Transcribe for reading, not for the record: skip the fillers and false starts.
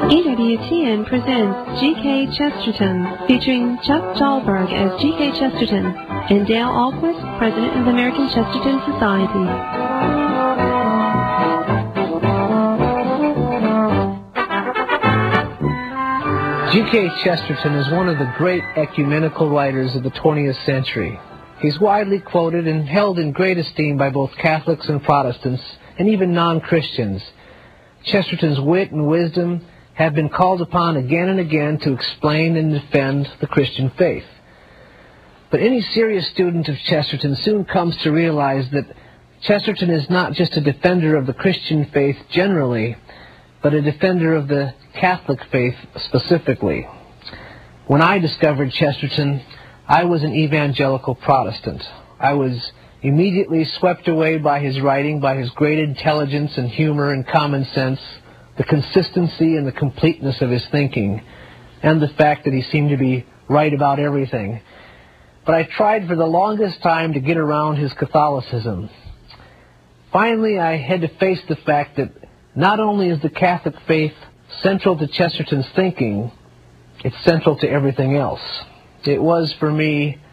EWTN presents G.K. Chesterton, featuring Chuck Dahlberg as G.K. Chesterton and Dale Ahlquist, President of the American Chesterton Society. G.K. Chesterton is one of the great ecumenical writers of the 20th century. He's widely quoted and held in great esteem by both Catholics and Protestants, and even non-Christians. Chesterton's wit and wisdom have been called upon again and again to explain and defend the Christian faith. But any serious student of Chesterton soon comes to realize that Chesterton is not just a defender of the Christian faith generally, but a defender of the Catholic faith specifically. When I discovered Chesterton, I was an evangelical Protestant. I was immediately swept away by his writing, by his great intelligence and humor and common sense, the consistency and the completeness of his thinking, and the fact that he seemed to be right about everything. But I tried for the longest time to get around his Catholicism. Finally, I had to face the fact that not only is the Catholic faith central to Chesterton's thinking, it's central to everything else. It was, for me,